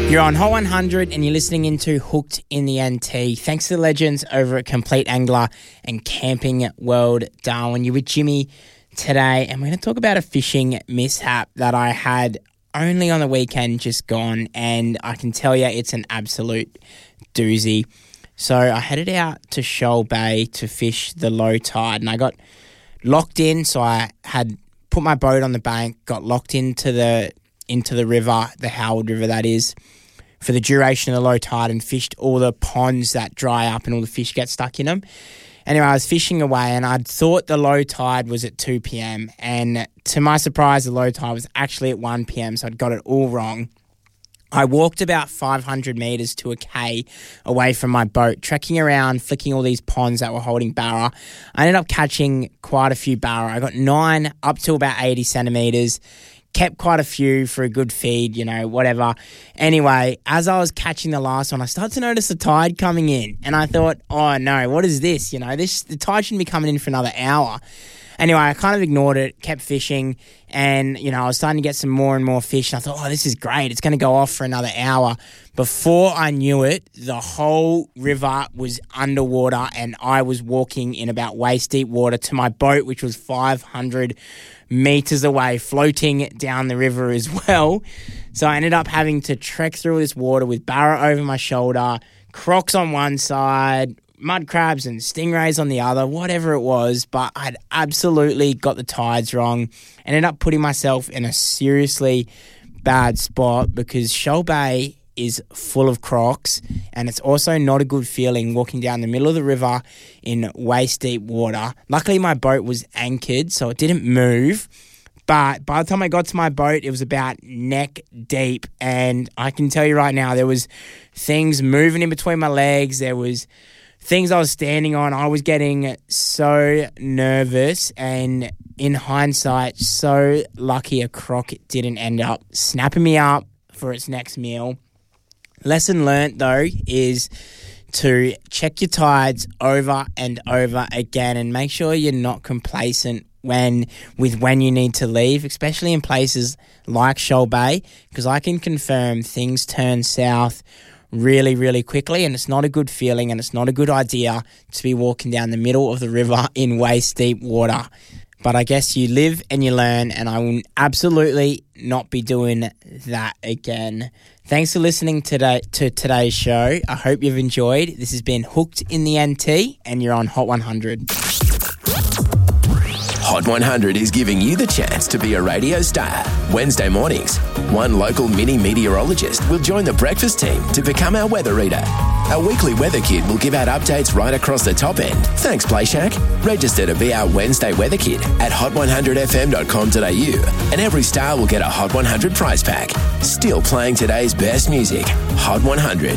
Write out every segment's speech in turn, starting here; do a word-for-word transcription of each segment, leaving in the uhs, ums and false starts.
You're on Hot one hundred and you're listening into Hooked in the N T. Thanks to the legends over at Complete Angler and Camping World Darwin. You're with Jimmy today, and we're going to talk about a fishing mishap that I had only on the weekend just gone, and I can tell you it's an absolute doozy. So I headed out to Shoal Bay to fish the low tide, and I got locked in, so I had put my boat on the bank, got locked into the into the river, the Howard River that is, for the duration of the low tide, and fished all the ponds that dry up and all the fish get stuck in them. Anyway, I was fishing away, and I'd thought the low tide was at two p.m, and to my surprise, the low tide was actually at one p.m, so I'd got it all wrong. I walked about five hundred metres to a K away from my boat, trekking around, flicking all these ponds that were holding barra. I ended up catching quite a few barra. I got nine up to about eighty centimetres. Kept quite a few for a good feed, you know, whatever. Anyway, as I was catching the last one, I started to notice the tide coming in. And I thought, oh no, what is this? You know, this the tide shouldn't be coming in for another hour. Anyway, I kind of ignored it, kept fishing, and, you know, I was starting to get some more and more fish. And I thought, oh, this is great. It's going to go off for another hour. Before I knew it, the whole river was underwater, and I was walking in about waist-deep water to my boat, which was five hundred metres away, floating down the river as well. So I ended up having to trek through this water with barra over my shoulder, crocs on one side, mud crabs and stingrays on the other, whatever it was, but I'd absolutely got the tides wrong. Ended up putting myself in a seriously bad spot because Shoal Bay is full of crocs, and it's also not a good feeling walking down the middle of the river in waist-deep water. Luckily, my boat was anchored, so it didn't move. But by the time I got to my boat, it was about neck deep, and I can tell you right now, there was things moving in between my legs. There was things I was standing on. I was getting so nervous, and in hindsight, so lucky a croc didn't end up snapping me up for its next meal. Lesson learnt, though, is to check your tides over and over again and make sure you're not complacent when with when you need to leave, especially in places like Shoal Bay, because I can confirm things turn south really, really quickly, and it's not a good feeling, and it's not a good idea to be walking down the middle of the river in waist-deep water. But I guess you live and you learn, and I will absolutely not be doing that again. Thanks for listening today to today's show. I hope you've enjoyed. This has been Hooked in the N T, and you're on Hot one hundred. Hot one hundred is giving you the chance to be a radio star. Wednesday mornings, one local mini meteorologist will join the breakfast team to become our weather reader. Our weekly weather kid will give out updates right across the top end. Thanks, Play Shack. Register to be our Wednesday weather kid at hot one hundred f m dot com dot a u, and every star will get a Hot one hundred prize pack. Still playing today's best music. Hot one hundred.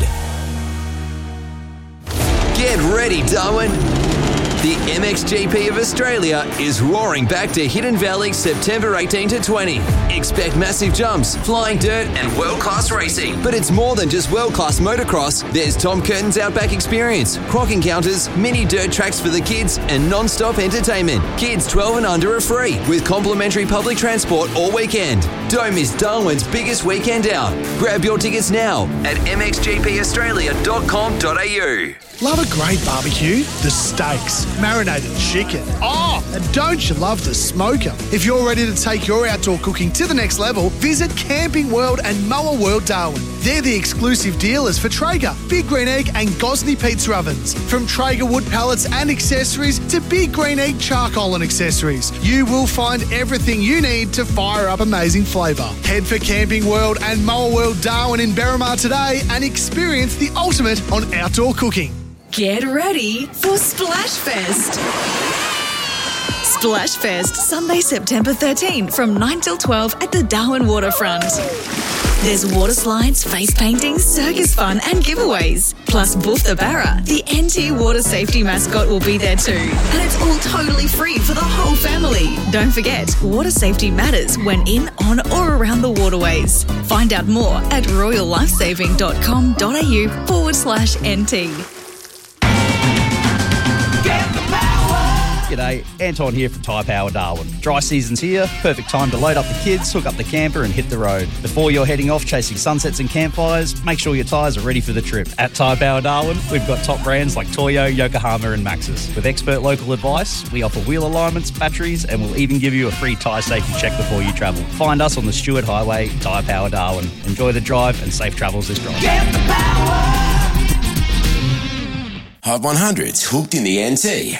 Get ready, Darwin. The M X G P of Australia is roaring back to Hidden Valley September eighteenth to twentieth. Expect massive jumps, flying dirt and world-class racing. But it's more than just world-class motocross. There's Tom Curtin's Outback Experience, croc encounters, mini dirt tracks for the kids and non-stop entertainment. Kids twelve and under are free with complimentary public transport all weekend. Don't miss Darwin's biggest weekend out. Grab your tickets now at m x g p australia dot com dot a u. Love a great barbecue? The steaks, marinated chicken. Oh, and don't you love the smoker? If you're ready to take your outdoor cooking to the next level, visit Camping World and Mower World Darwin. They're the exclusive dealers for Traeger, Big Green Egg and Gosney pizza ovens. From Traeger wood pallets and accessories to Big Green Egg charcoal and accessories, you will find everything you need to fire up amazing flavour. Head for Camping World and Mower World Darwin in Berrimah today and experience the ultimate on outdoor cooking. Get ready for Splash Fest. Splash Fest, Sunday, September thirteenth from nine till twelve at the Darwin Waterfront. There's water slides, face painting, circus fun and giveaways. Plus Boof the Barra, the N T water safety mascot, will be there too. And it's all totally free for the whole family. Don't forget, water safety matters when in, on or around the waterways. Find out more at royal lifesaving dot com dot a u forward slash N T. Get the power. G'day, Anton here from Tyre Power Darwin. Dry season's here, perfect time to load up the kids, hook up the camper and hit the road. Before you're heading off chasing sunsets and campfires, make sure your tyres are ready for the trip. At Tyre Power Darwin, we've got top brands like Toyo, Yokohama and Maxxis. With expert local advice, we offer wheel alignments, batteries and we'll even give you a free tyre safety check before you travel. Find us on the Stewart Highway, Tyre Power Darwin. Enjoy the drive and safe travels this drive. Get the power! Hot one hundred's Hooked in the N T.